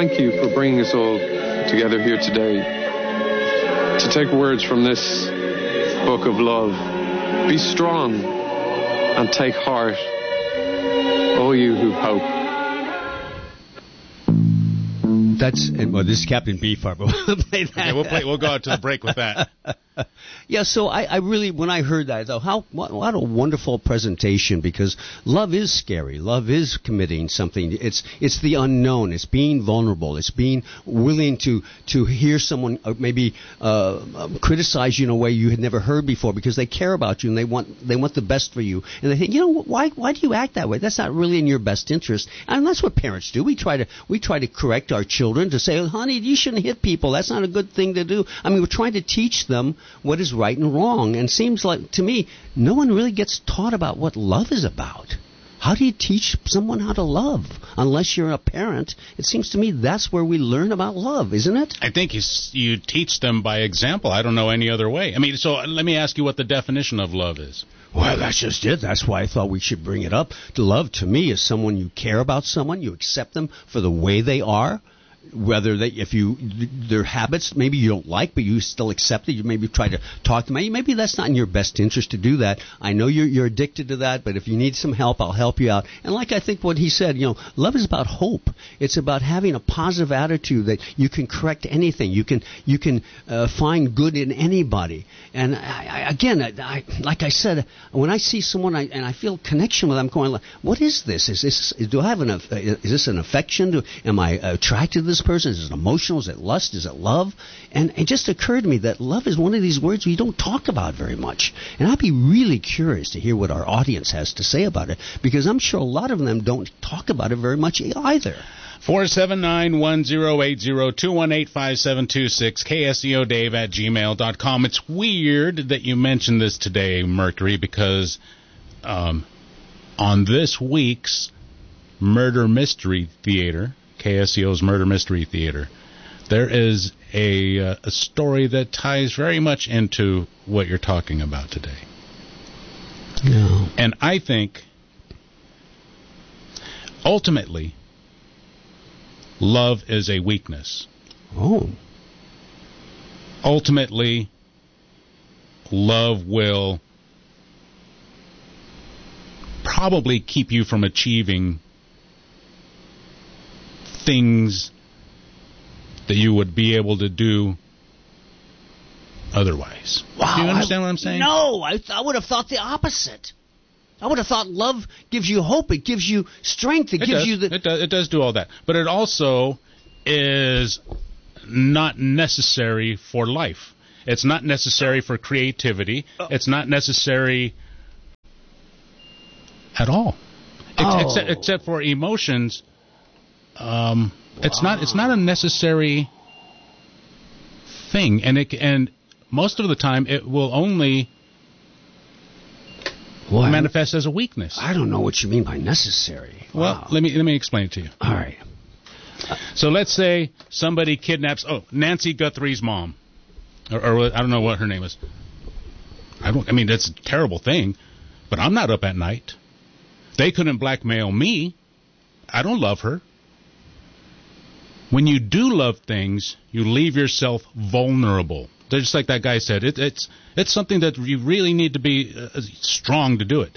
thank you for bringing us all together here today to take words from this book of love. Be strong and take heart, all you who hope. This is Captain Beefheart. We'll play that. Okay, we'll go out to the break with that. Yeah, so I really, when I heard that, I thought, what a wonderful presentation, because love is scary. Love is committing something. It's the unknown. It's being vulnerable. It's being willing to hear someone maybe criticize you in a way you had never heard before, because they care about you and they want the best for you. And they think, why do you act that way? That's not really in your best interest. And that's what parents do. We try to correct our children to say, honey, you shouldn't hit people. That's not a good thing to do. I mean, we're trying to teach them what is right and wrong. And it seems like, to me, no one really gets taught about what love is about. How do you teach someone how to love? Unless you're a parent, it seems to me that's where we learn about love, isn't it? I think you teach them by example. I don't know any other way. I mean, so let me ask you what the definition of love is. Well, that's just it. That's why I thought we should bring it up. Love, to me, is someone you care about someone, you accept them for the way they are. Whether their habits maybe you don't like, but you still accept it. You maybe try to talk to them. Maybe that's not in your best interest to do that. I know you're addicted to that, but if you need some help, I'll help you out. And like I think what he said, love is about hope. It's about having a positive attitude that you can correct anything. You can find good in anybody. And I like I said, when I see someone and I feel connection with them, I'm going, what is this? Is this an affection? Am I attracted to this person? Is it emotional? Is it lust? Is it love? And it just occurred to me that love is one of these words we don't talk about very much. And I'd be really curious to hear what our audience has to say about it, because I'm sure a lot of them don't talk about it very much either. 479-1080, 218-5726, KSEODave@gmail.com. It's weird that you mentioned this today, Mercury, because on this week's Murder Mystery Theater, KSEO's Murder Mystery Theater, there is a story that ties very much into what you're talking about today. No. And I think, ultimately, love is a weakness. Oh. Ultimately, love will probably keep you from achieving things that you would be able to do otherwise. Wow, do you understand what I'm saying? No, I would have thought the opposite. I would have thought love gives you hope. It gives you strength. It does do all that. But it also is not necessary for life. It's not necessary for creativity. It's not necessary at all. Except for emotions. It's not a necessary thing, and most of the time it will only manifest as a weakness. I don't know what you mean by necessary. Well, let me explain it to you. All right. So let's say somebody kidnaps Nancy Guthrie's mom, or I don't know what her name is. I mean, that's a terrible thing, but I'm not up at night. They couldn't blackmail me. I don't love her. When you do love things, you leave yourself vulnerable. Just like that guy said, it's something that you really need to be strong to do it.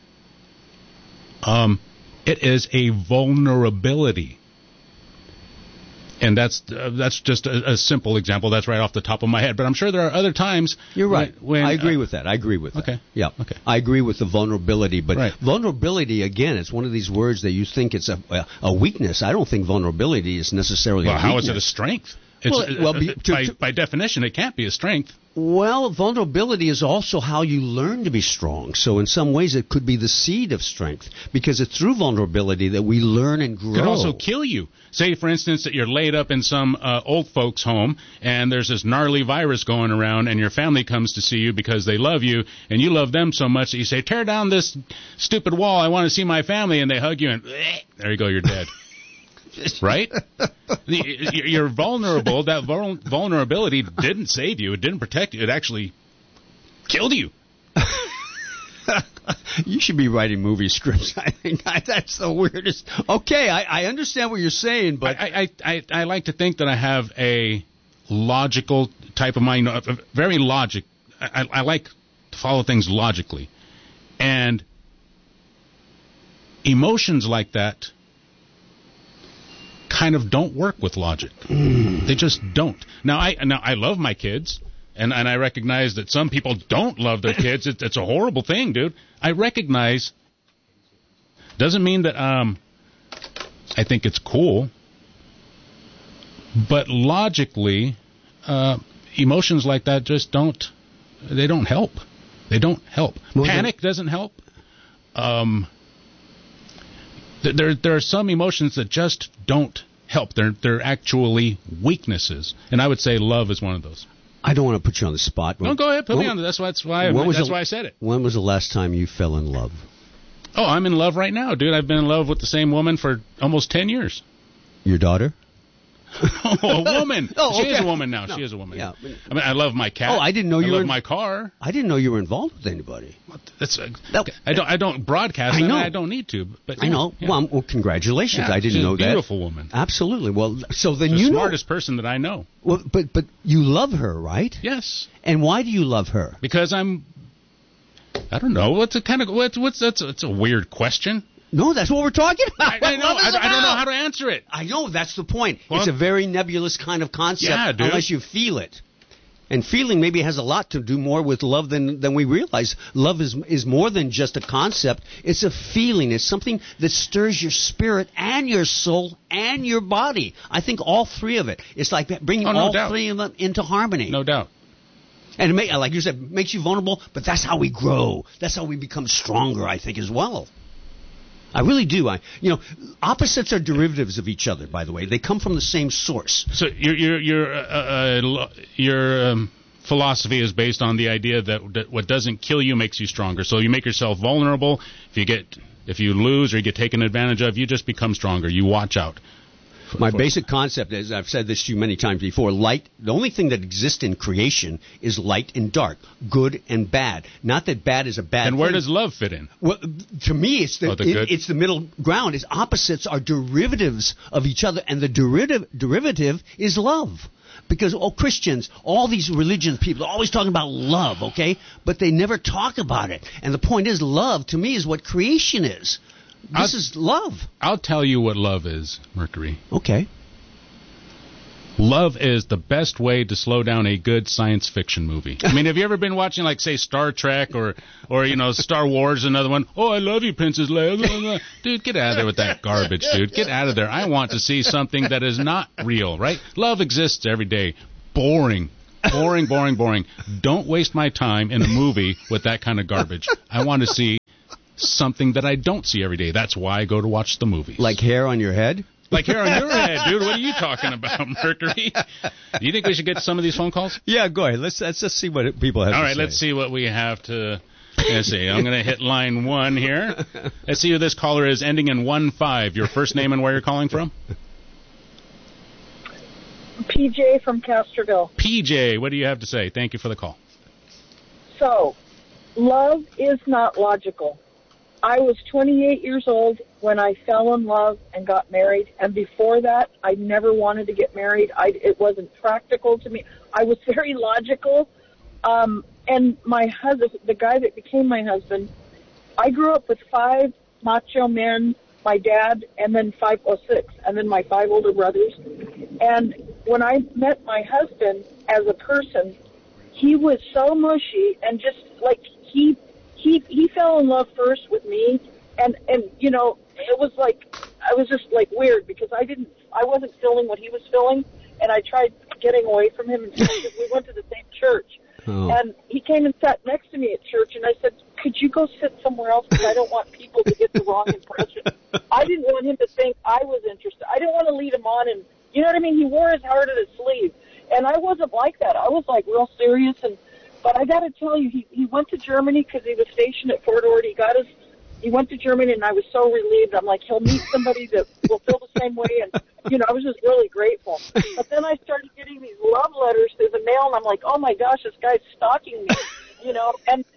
It is a vulnerability. And that's just a simple example. That's right off the top of my head. But I'm sure there are other times. You're right. When I agree with that. I agree with that. Okay. Yeah. Okay. I agree with the vulnerability. But right. Vulnerability, again, it's one of these words that you think it's a weakness. I don't think vulnerability is necessarily a weakness. Well, how is it a strength? By definition, it can't be a strength. Well, vulnerability is also how you learn to be strong. So in some ways, it could be the seed of strength, because it's through vulnerability that we learn and grow. It could also kill you. Say, for instance, that you're laid up in some old folks' home, and there's this gnarly virus going around, and your family comes to see you because they love you, and you love them so much that you say, tear down this stupid wall, I want to see my family, and they hug you, and there you go, you're dead. Right? You're vulnerable. That vulnerability didn't save you. It didn't protect you. It actually killed you. You should be writing movie scripts. I think that's the weirdest. Okay, I understand what you're saying, but I like to think that I have a logical type of mind, very logic. I like to follow things logically, and emotions like that kind of don't work with logic. They just don't. Now I love my kids. And I recognize that some people don't love their kids. It's a horrible thing, dude. I recognize. Doesn't mean that I think it's cool. But logically, emotions like that just don't. They don't help. They don't help. Panic doesn't help. There are some emotions that just don't help. They're actually weaknesses, and I would say love is one of those. I don't want to put you on the spot. No, go ahead. Put me on. That's why I said it. When was the last time you fell in love? Oh, I'm in love right now, dude. I've been in love with the same woman for almost 10 years. Your daughter? Oh, a woman. Oh, She is a woman now. No. She is a woman. Yeah. I mean, I love my cat. Oh, I didn't know you were. I love my car. I didn't know you were involved with anybody. That's. I don't broadcast. I know. I don't need to. But I know. Yeah. Well, congratulations. Yeah, I didn't know that. She's a beautiful woman. Absolutely. Well, so then the you know. The smartest person that I know. Well, but you love her, right? Yes. And why do you love her? Because I don't know. What's that's a weird question. No, that's what we're talking about. I know. I don't know how to answer it. I know. That's the point. Well, it's a very nebulous kind of concept unless you feel it. And feeling maybe has a lot to do more with love than we realize. Love is more than just a concept. It's a feeling. It's something that stirs your spirit and your soul and your body. I think all three of it. It's like bringing all three of them into harmony. No doubt. And like you said, makes you vulnerable, but that's how we grow. That's how we become stronger, I think, as well. I really do. Opposites are derivatives of each other. By the way, they come from the same source. So your philosophy is based on the idea that what doesn't kill you makes you stronger. So you make yourself vulnerable. If you lose or you get taken advantage of, you just become stronger. You watch out. My basic concept is, I've said this to you many times before, light, the only thing that exists in creation is light and dark, good and bad. Not that bad is a bad thing. And where does love fit in? Well, to me, it's the middle ground. Is opposites are derivatives of each other, and the derivative is love. Because Christians, all these religion people are always talking about love, okay? But they never talk about it. And the point is, love, to me, is what creation is. This is love. I'll tell you what love is, Mercury. Okay. Love is the best way to slow down a good science fiction movie. I mean, have you ever been watching, like, say, Star Trek or Star Wars, another one? Oh, I love you, Princess Leia. Dude, get out of there with that garbage, dude. Get out of there. I want to see something that is not real, right? Love exists every day. Boring. Boring, boring, boring. Don't waste my time in a movie with that kind of garbage. I want to see something that I don't see every day. That's why I go to watch the movies. Like hair on your head? Like hair on your head, dude. What are you talking about, Mercury? Do you think we should get some of these phone calls? Yeah, go ahead. Let's just see what people have to say. All right, let's see what we have to... Let's see. I'm going to hit line 1 here. Let's see who this caller is, ending in 1-5. Your first name and where you're calling from? PJ from Castroville. PJ, what do you have to say? Thank you for the call. So, love is not logical. I was 28 years old when I fell in love and got married, and before that, I never wanted to get married. It wasn't practical to me. I was very logical, and my husband, the guy that became my husband, I grew up with 5 macho men, my dad, and then 6, and then my 5 older brothers. And when I met my husband as a person, he was so mushy and just like he fell in love first with me, and it was like I was just like weird because I wasn't feeling what he was feeling, and I tried getting away from him because we went to the same church. Oh. And he came and sat next to me at church, and I said, could you go sit somewhere else because I don't want people to get the wrong impression. I didn't want him to think I was interested. I didn't want to lead him on, and you know what I mean? He wore his heart on his sleeve, and I wasn't like that. I was like real serious, but I got to tell you, he went to Germany because he was stationed at Fort Ord. He went to Germany, and I was so relieved. I'm like, he'll meet somebody that will feel the same way, and I was just really grateful. But then I started getting these love letters through the mail, and I'm like, oh my gosh, this guy's stalking me, and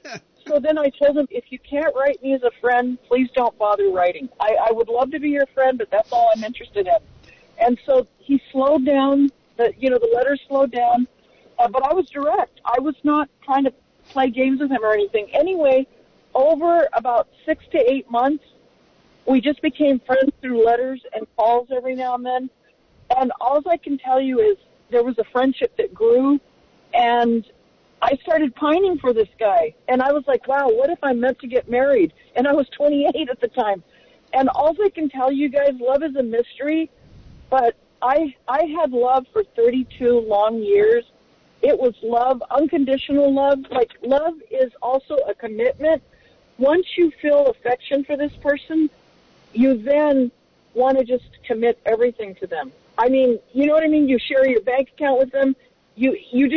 so then I told him, if you can't write me as a friend, please don't bother writing. I would love to be your friend, but that's all I'm interested in. And so he slowed down, the letters slowed down, but I was direct. I was not trying to play games with him or anything. Anyway, over about 6 to 8 months, we just became friends through letters and calls every now and then. And all I can tell you is there was a friendship that grew, and I started pining for this guy. And I was like, wow, what if I'm meant to get married? And I was 28 at the time. And all I can tell you guys, love is a mystery, but I had love for 32 long years. It was love, unconditional love. Like, love is also a commitment. Once you feel affection for this person, you then want to just commit everything to them. I mean, you know what I mean? You share your bank account with them. You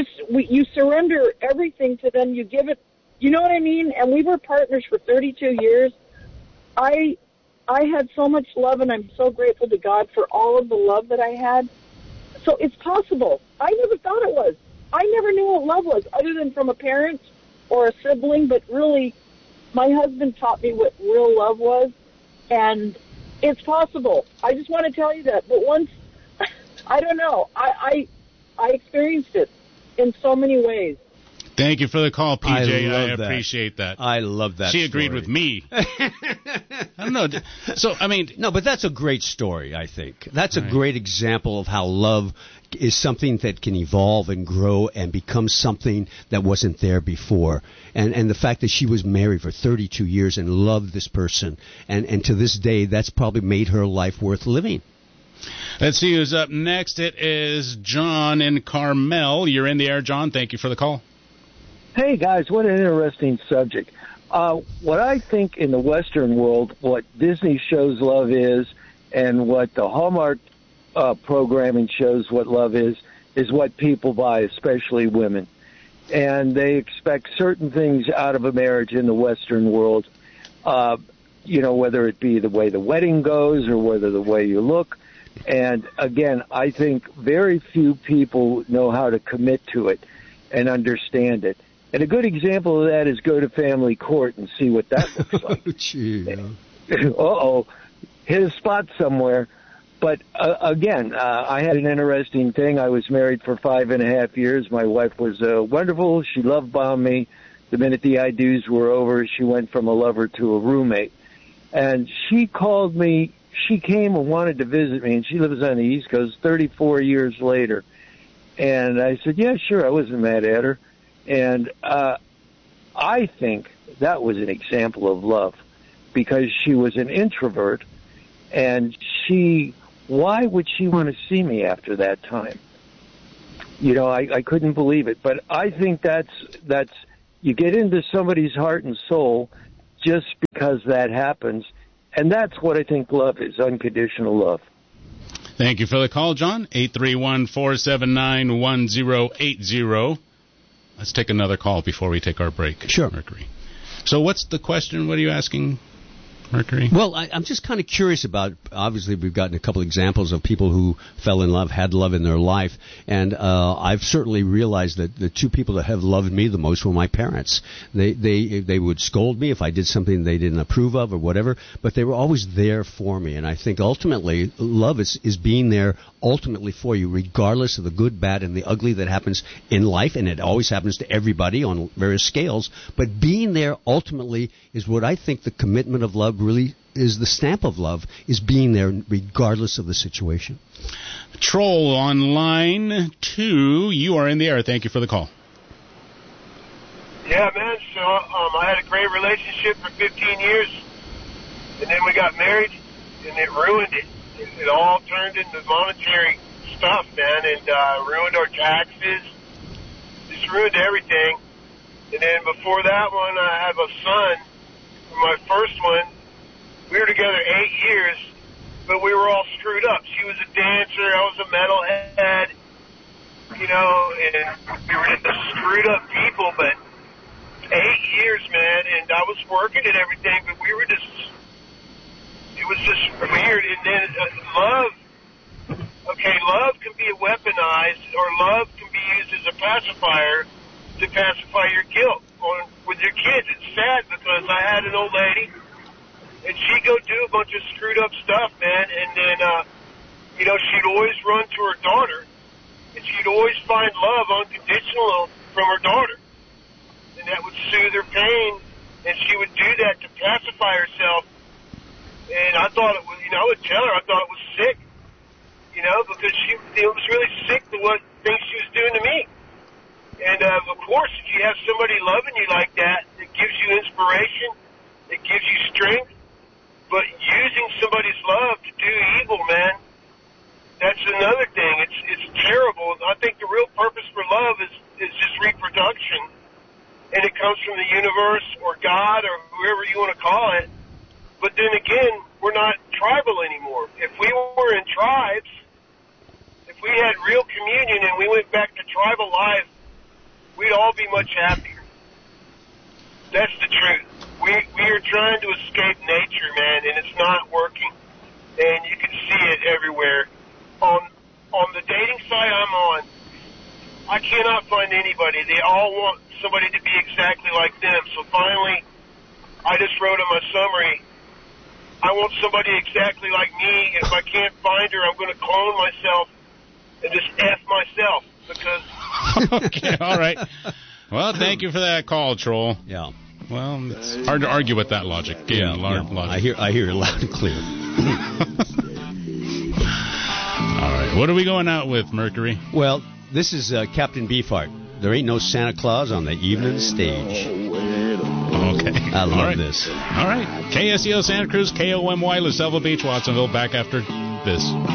surrender everything to them. You give it, you know what I mean? And we were partners for 32 years. I had so much love, and I'm so grateful to God for all of the love that I had. So it's possible. I never thought it was. I never knew what love was, other than from a parent or a sibling, but really, my husband taught me what real love was, and it's possible. I just want to tell you that. But once, I don't know, I experienced it in so many ways. Thank you for the call, PJ. I that. appreciate that. I love that. She agreed with me. I don't know. So, I mean... No, but that's a great story, I think. That's a great example of how love is something that can evolve and grow and become something that wasn't there before. And the fact that she was married for 32 years and loved this person. And to this day, that's probably made her life worth living. Let's see who's up next. It is John in Carmel. You're in the air, John. Thank you for the call. Hey, guys, what an interesting subject. What I think in the Western world, what Disney shows love is, and what the Hallmark programming shows what love is what people buy, especially women. And they expect certain things out of a marriage in the Western world, whether it be the way the wedding goes or whether the way you look. And, again, I think very few people know how to commit to it and understand it. And a good example of that is go to family court and see what that looks like. Hit a spot somewhere. But, again, I had an interesting thing. I was married for 5.5 years. My wife was wonderful. She love-bombed me. The minute the I-do's were over, she went from a lover to a roommate. And she called me. She came and wanted to visit me, and she lives on the East Coast 34 years later. And I said, yeah, sure, I wasn't mad at her. And I think that was an example of love, because she was an introvert, and why would she want to see me after that time? I couldn't believe it. But I think that's you get into somebody's heart and soul just because that happens, and that's what I think love is, unconditional love. Thank you for the call, John. 831-479-1080. Let's take another call before we take our break. Sure. Mercury. So what's the question? What are you asking, Mercury? Well, I'm just kind of curious about, obviously we've gotten a couple examples of people who fell in love, had love in their life, and I've certainly realized that the two people that have loved me the most were my parents. They would scold me if I did something they didn't approve of or whatever, but they were always there for me, and I think ultimately love is being there ultimately for you, regardless of the good, bad, and the ugly that happens in life, and it always happens to everybody on various scales, but being there ultimately is what I think the commitment of love really is. The stamp of love is being there regardless of the situation. Troll on line 2, you are in the air. Thank you for the call. Yeah, man, so I had a great relationship for 15 years, and then we got married, and it ruined it. It all turned into monetary stuff, man, and ruined our taxes, just ruined everything. And then before that one, I have a son. My first one, we were together 8 years, but we were all screwed up. She was a dancer, I was a metalhead, and we were just screwed up people, but 8 years, man, and I was working and everything, but we were just, it was just weird. And then love can be weaponized, or love can be used as a pacifier to pacify your guilt with their kids. It's sad because I had an old lady, and she'd go do a bunch of screwed up stuff, man, and then, she'd always run to her daughter, and she'd always find love unconditional from her daughter, and that would soothe her pain, and she would do that to pacify herself, and I thought it was, I would tell her I thought it was sick, because it was really sick the what things she was doing to me. And, of course, if you have somebody loving you like that, it gives you inspiration, it gives you strength, but using somebody's love to do evil, man, that's another thing. It's terrible. I think the real purpose for love is just reproduction, and it comes from the universe or God or whoever you want to call it. But then again, we're not tribal anymore. If we were in tribes, if we had real communion and we went back to tribal life, we'd all be much happier. That's the truth. We are trying to escape nature, man, and it's not working. And you can see it everywhere. On the dating site I'm on, I cannot find anybody. They all want somebody to be exactly like them. So finally, I just wrote in my summary, I want somebody exactly like me. If I can't find her, I'm going to clone myself and just F myself because... Okay, all right. Well, thank you for that call, Troll. Yeah. Well, it's hard to argue with that logic. Logic. I hear it loud and clear. All right. What are we going out with, Mercury? Well, this is Captain Beefheart. There ain't no Santa Claus on the evening stage. Okay. I love this. All right. KSEL Santa Cruz, KOMY, La Selva Beach, Watsonville. Back after this.